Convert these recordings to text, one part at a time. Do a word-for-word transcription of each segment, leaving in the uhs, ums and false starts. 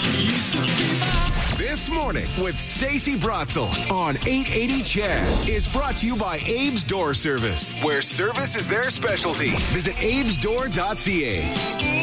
This Morning with Stacey Brotzel on eight eighty C H E D is brought to you by Abe's Door Service, where service is their specialty. Visit abes door dot c a.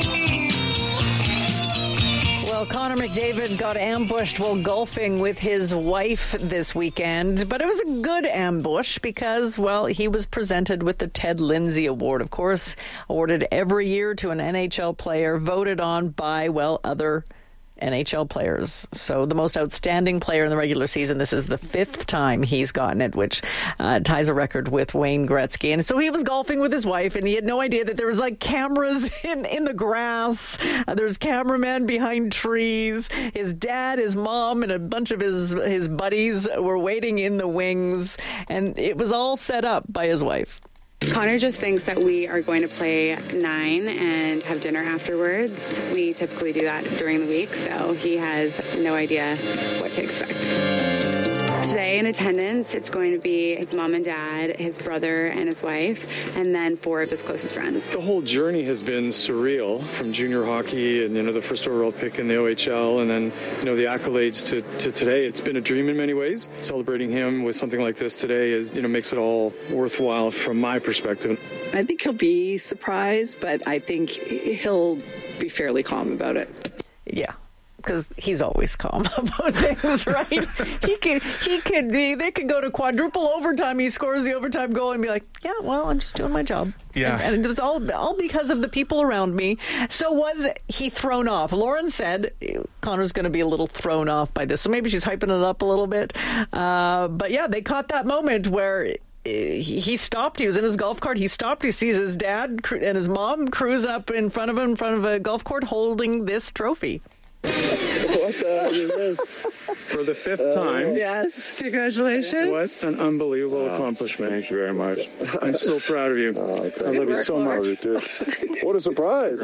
Well, Connor McDavid got ambushed while golfing with his wife this weekend, but it was a good ambush because, well, he was presented with the Ted Lindsay Award, of course, awarded every year to an N H L player, voted on by, well, other N H L players. So the most outstanding player in the regular season. This is the fifth time he's gotten it, which uh, ties a record with Wayne Gretzky. And so he was golfing with his wife, and he had no idea that there was like cameras in, in the grass. Uh, there's cameramen behind trees. His dad, his mom, and a bunch of his his buddies were waiting in the wings, and it was all set up by his wife. Connor just thinks that we are going to play nine and have dinner afterwards. We typically do that during the week, so he has no idea what to expect. Today in attendance, it's going to be his mom and dad, his brother and his wife, and then four of his closest friends. The whole journey has been surreal, from junior hockey and, you know, the first overall pick in the O H L, and then, you know, the accolades to, to today. It's been a dream in many ways. Celebrating him with something like this today is, you know, makes it all worthwhile from my perspective. I think he'll be surprised, but I think he'll be fairly calm about it. Yeah. Because he's always calm about things, right? he could, he could, they, they could go to quadruple overtime. He scores the overtime goal and be like, "Yeah, well, I'm just doing my job." Yeah, and, and it was all all because of the people around me. So was he thrown off? Lauren said Connor's going to be a little thrown off by this, so maybe she's hyping it up a little bit. Uh, but yeah, they caught that moment where he stopped. He was in his golf cart. He stopped. He sees his dad and his mom cruise up in front of him in front of a golf court holding this trophy. What the hell is this? For the fifth time. Yes, congratulations. What an unbelievable oh, accomplishment. Thank you very much. I'm so proud of you. Oh, I love you so much. What a surprise.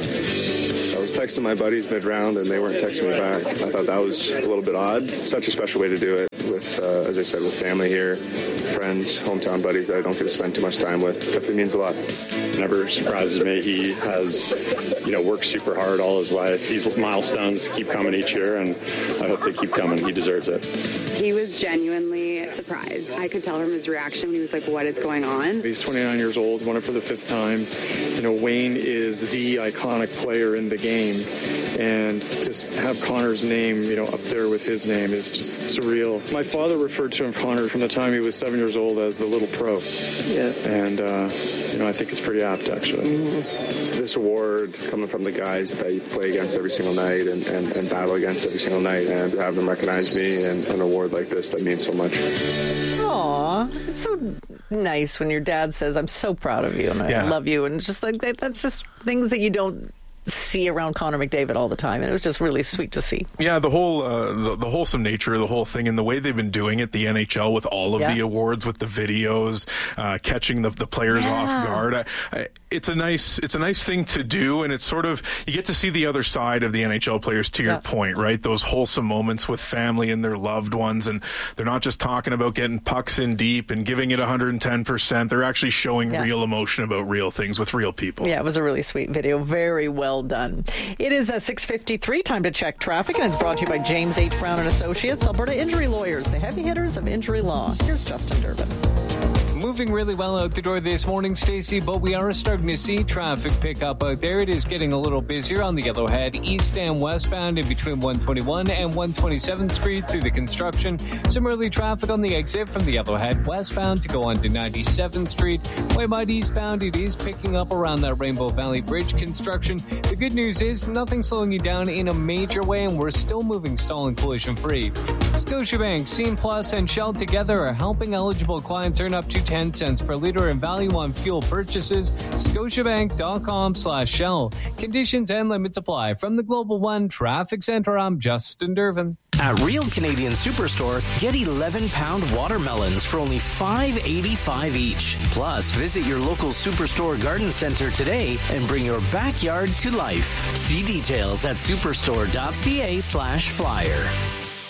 I was texting my buddies mid-round, and they weren't texting me back. I thought that was a little bit odd. Such a special way to do it with, uh, as I said, with family here, friends, hometown buddies that I don't get to spend too much time with. Definitely means a lot. Never surprises me. He has, you know, worked super hard all his life. These milestones keep coming each year, and I hope they keep coming. He deserves it. He was genuinely surprised. I could tell from his reaction when he was like, "What is going on?" He's twenty-nine years old, won it for the fifth time. You know, Wayne is the iconic player in the game, and just have Connor's name, you know, up there with his name is just surreal. My father referred to him, Connor, from the time he was seven years old as the little pro. Yeah. And, uh, you know, I think it's pretty apt, actually. Mm-hmm. This award coming from the guys that you play against every single night and, and, and battle against every single night, and to have them recognize me and an award like this, that means so much. Aw, it's so nice when your dad says, "I'm so proud of you and I yeah. love you," and just like that, that's just things that you don't see around Connor McDavid all the time, and it was just really sweet to see. Yeah, the whole uh, the, the wholesome nature of the whole thing, and the way they've been doing it, the N H L with all of yeah. the awards, with the videos, uh, catching the, the players yeah. off guard. I, I, it's a nice it's a nice thing to do, and it's sort of, you get to see the other side of the N H L players, to your yeah. point, right? Those wholesome moments with family and their loved ones, and they're not just talking about getting pucks in deep and giving it one hundred ten percent. They're actually showing yeah. real emotion about real things with real people. Yeah, it was a really sweet video. Very well done. It is a six fifty-three, time to check traffic, and it's brought to you by James H. Brown and Associates, Alberta Injury Lawyers, the heavy hitters of injury law. Here's Justin Durbin. Moving really well out the door this morning, Stacey, but we are starting to see traffic pick up out there. It is getting a little busier on the Yellowhead, east and westbound in between one twenty-one and one twenty-seventh Street through the construction. Some early traffic on the exit from the Yellowhead westbound to go on to ninety-seventh Street. Waymide eastbound, it is picking up around that Rainbow Valley Bridge construction. The good news is nothing slowing you down in a major way, and we're still moving stall and collision free. Scotiabank, Scene Plus, and Shell together are helping eligible clients earn up to ten cents per liter in value on fuel purchases. Scotiabank.com slash Shell. Conditions and limits apply. From the Global One Traffic Center, I'm Justin Durbin. At Real Canadian Superstore, get eleven pound watermelons for only five eighty-five each. Plus, visit your local Superstore garden center today and bring your backyard to life. See details at superstore.ca slash flyer.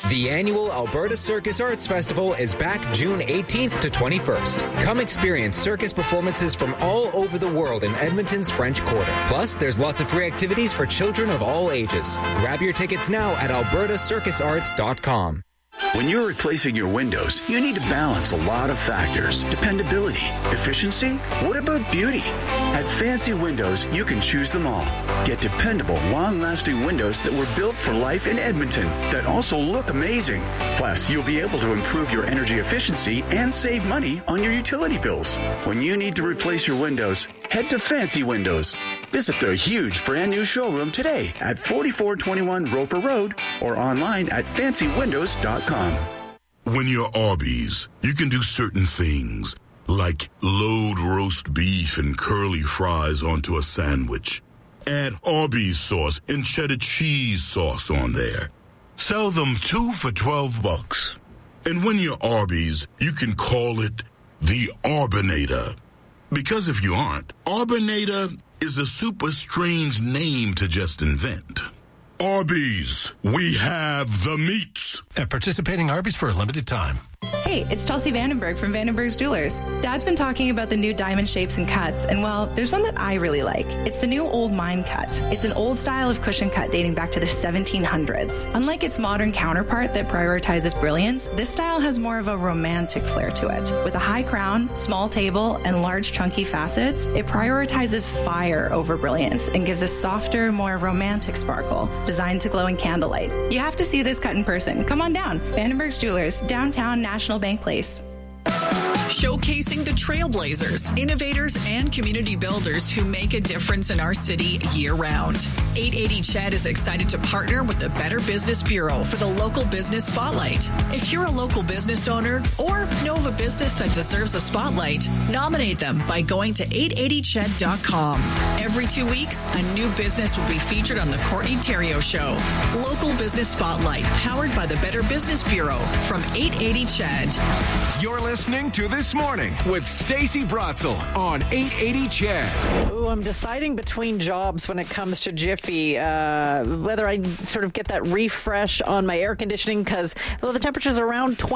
The annual Alberta Circus Arts Festival is back June eighteenth to twenty-first. Come experience circus performances from all over the world in Edmonton's French Quarter. Plus, there's lots of free activities for children of all ages. Grab your tickets now at alberta circus arts dot com. When you're replacing your windows, you need to balance a lot of factors. Dependability, efficiency, what about beauty? At Fancy Windows, you can choose them all. Get dependable, long-lasting windows that were built for life in Edmonton that also look amazing. Plus, you'll be able to improve your energy efficiency and save money on your utility bills. When you need to replace your windows, head to Fancy Windows. Visit their huge brand new showroom today at forty-four twenty-one Roper Road or online at fancy windows dot com. When you're Arby's, you can do certain things, like load roast beef and curly fries onto a sandwich. Add Arby's sauce and cheddar cheese sauce on there. Sell them two for twelve bucks. And when you're Arby's, you can call it the Arbinator. Because if you aren't, Arbinator is a super strange name to just invent. Arby's, we have the meats. At participating Arby's for a limited time. Hey, it's Chelsea Vandenberg from Vandenberg's Jewelers. Dad's been talking about the new diamond shapes and cuts, and well, there's one that I really like. It's the new Old Mine cut. It's an old style of cushion cut dating back to the seventeen hundreds. Unlike its modern counterpart that prioritizes brilliance, this style has more of a romantic flair to it. With a high crown, small table, and large chunky facets, it prioritizes fire over brilliance and gives a softer, more romantic sparkle, designed to glow in candlelight. You have to see this cut in person. Come on down. Vandenberg's Jewelers, downtown National Bank Place. Showcasing the trailblazers, innovators, and community builders who make a difference in our city year-round. eight eighty C H E D is excited to partner with the Better Business Bureau for the Local Business Spotlight. If you're a local business owner or know of a business that deserves a spotlight, nominate them by going to eight eighty C H E D dot com. Every two weeks, a new business will be featured on the Courtney Theriault Show. Local Business Spotlight, powered by the Better Business Bureau from eight eighty C H E D. You're listening to This Morning with Stacey Brotzel on eight eighty C H E D. Ooh, I'm deciding between jobs when it comes to Jiffy, uh, whether I sort of get that refresh on my air conditioning because, well, the temperature's around twenty.